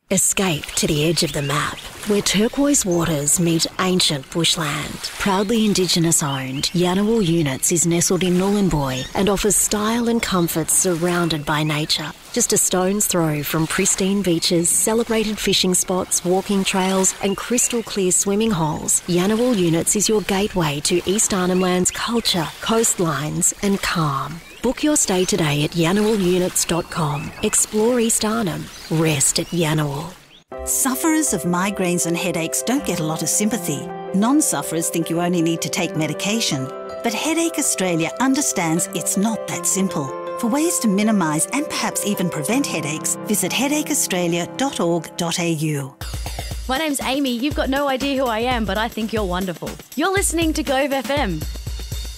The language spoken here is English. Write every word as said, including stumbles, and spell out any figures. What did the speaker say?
Escape to the edge of the map, where turquoise waters meet ancient bushland. Proudly Indigenous owned, Yanawal Units is nestled in Nhulunbuy and offers style and comfort surrounded by nature. Just a stone's throw from pristine beaches, celebrated fishing spots, walking trails and crystal clear swimming holes, Yanawal Units is your gateway to East Arnhem Land's culture, coastlines and calm. Book your stay today at yanawal units dot com. Explore East Arnhem. Rest at Yanawal. Sufferers of migraines and headaches don't get a lot of sympathy. Non-sufferers think you only need to take medication. But Headache Australia understands it's not that simple. For ways to minimise and perhaps even prevent headaches, visit headache australia dot org dot a u. My name's Amy. You've got no idea who I am, but I think you're wonderful. You're listening to Gove F M.